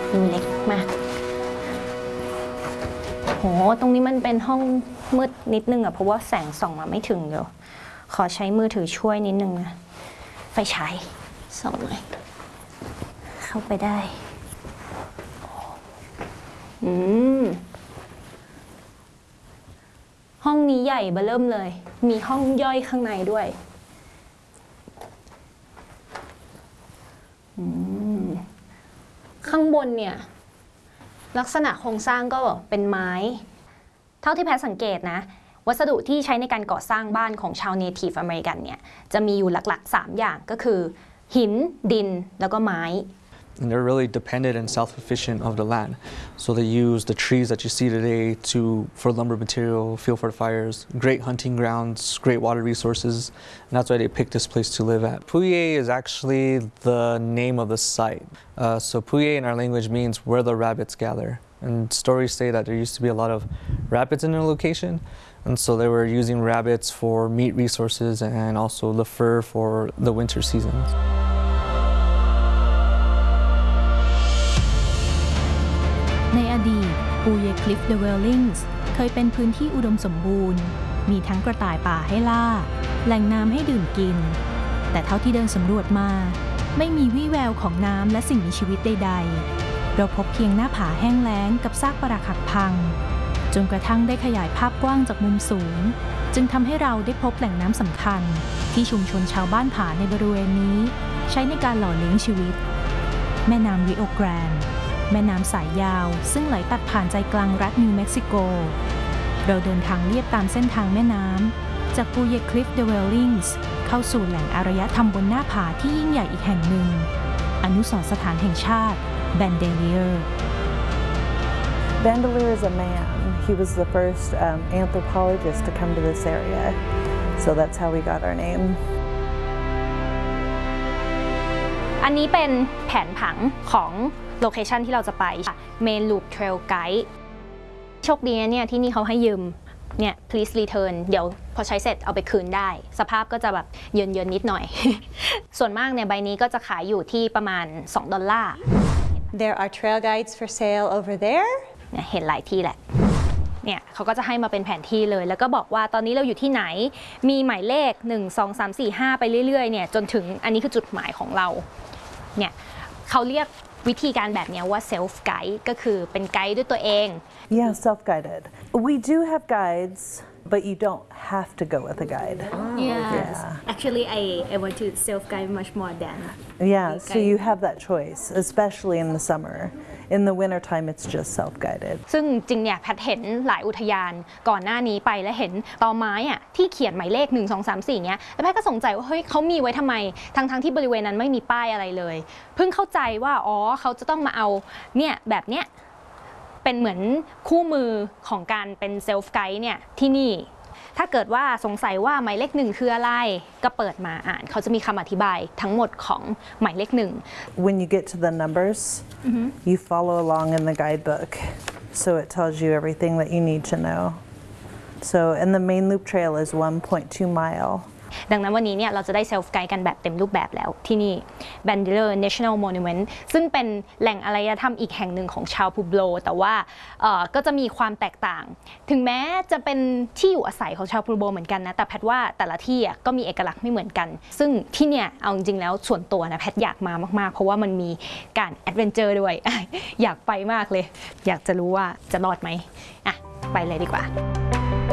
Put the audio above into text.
ดูเล็กมากโหตรงนี้มันเป็นห้องมืดนิดนึงอะเพราะว่าแสงส่องมาไม่ถึงเดี๋ยวขอใช้มือถือช่วยนิดนึงนะไฟฉายส่องหน่อยเข้าไปได้ห้องนี้ใหญ่เบ้อเริ่มเลยมีห้องย่อยข้างในด้วยข้างบนเนี่ยลักษณะโครงสร้างก็เป็นไม้เท่าที่แพทย์สังเกตนะวัสดุที่ใช้ในการก่อสร้างบ้านของชาวเนทีฟอเมริกันเนี่ยจะมีอยู่หลักๆ3อย่างก็คือหินดินแล้วก็ไม้ And they're really dependent and self-sufficient of the land. So they use the trees that you see today for lumber material, fuel for the fires, great hunting grounds, great water resources, and that's why they picked this place to live at. Puye is actually the name of the site. So Puye in our language means where the rabbits gather. And stories say that there used to be a lot of rabbits in the location, and so they were using rabbits for meat resources and also the fur for the winter seasons. ในอดีตปูเยคลิฟเดเวลลิงส์เคยเป็นพื้นที่อุดมสมบูรณ์มีทั้งกระต่ายป่าให้ล่าแหล่งน้ำให้ดื่มกินแต่เท่าที่เดินสำรวจมาไม่มีวี่แววของน้ำและสิ่งมีชีวิตใดๆเราพบเพียงหน้าผาแห้งแล้งกับซากปรักหักพังจนกระทั่งได้ขยายภาพกว้างจากมุมสูงจึงทำให้เราได้พบแหล่งน้ำสำคัญที่ชุมชนชาวบ้านผาในบริเวณนี้ใช้ในการหล่อเลี้ยงชีวิตแม่น้ำริโอแกรนด์แม่น้ำสายยาวซึ่งไหลตัดผ่านใจกลางรัฐนิวเม็กซิโกเราเดินทางเลียบตามเส้นทางแม่น้ำจากปูเยคลิฟเดเวลลิงส์เข้าสู่แหล่งอารยธรรมบนหน้าผาที่ยิ่งใหญ่อีกแห่งหนึ่งอนุสรณ์สถานแห่งชาติแบนเดเลียร์ Bandelier is a man. He was the first anthropologist to come to this area, so that's how we got our name. อันนี้เป็นแผนผังของโลเคชันที่เราจะไปเมนลูปเทรลไกด์โชคดีนะเนี่ยที่นี่เขาให้ยืมเนี่ย please return เดี๋ยวพอใช้เสร็จเอาไปคืนได้สภาพก็จะแบบเยินๆนิดหน่อย ส่วนมากเนี่ยใบนี้ก็จะขายอยู่ที่ประมาณ$2 There are trail guides for sale over there. เนี่ยเห็นหลายที่แหละเนี่ยเขาก็จะให้มาเป็นแผนที่เลยแล้วก็บอกว่าตอนนี้เราอยู่ที่ไหนมีหมายเลข1 2 3 4 5ไปเรื่อยๆเนี่ยจนถึงอันนี้คือจุดหมายของเราเนี่ยเขาเรียกวิธีการแบบนี้ว่า self guide ก็คือเป็นไกด์ด้วยตัวเอง Yeah, self-guided. We do have guides, but you don't have to go with a guide. Yes. Actually, I want to self guide much more than. Yeah, so you have that choice, especially in the summer. In the wintertime, it's just self-guided. ซึ่งจริงเนี่ยแพทเห็นหลายอุทยานก่อนหน้านี้ไปแล้วเห็นตอไม้อะที่เขียนหมายเลข1 2 3 4เนี้ยแล้วแพทก็สงสัยว่าเฮ้ยเขามีไว้ทำไมทั้งที่บริเวณนั้นไม่มีป้ายอะไรเลยเพิ่งเข้าใจว่าอ๋อเขาจะต้องมาเอาเนี่ยแบบเนี้ยเป็นเหมือนคู่มือของการเป็นเซลฟ์ไกด์เนี่ยที่นี่ถ้าเกิดว่าสงสัยว่าหมายเลข1คืออะไรก็เปิดมาอ่านเขาจะมีคำอธิบายทั้งหมดของหมายเลข1 When you get to the numbers, you follow along in the guidebook, so it tells you everything that you need to know. So, and the main loop trail is 1.2 mile. ดังนั้นวันนี้เนี่ยเราจะได้เซลฟ์ไกด์กันแบบเต็มรูปแบบแล้วที่นี่ Bandelier National Monument ซึ่งเป็นแหล่งอารยธรรมอีกแห่งหนึ่งของชาวพูโบลแต่ว่าก็จะมีความแตกต่างถึงแม้จะเป็นที่อยู่อาศัยของชาวพูโบเหมือนกันนะแต่แพทว่าแต่ละที่ก็มีเอกลักษณ์ไม่เหมือนกันซึ่งที่เนี่ยเอาจริงๆแล้วส่วนตัวนะแพทอยากมามากๆเพราะว่ามันมีการแอดเวนเจอร์ด้วย อยากไปมากเลยอยากจะรู้ว่าจะรอดไหมอ่ะไปเลยดีกว่า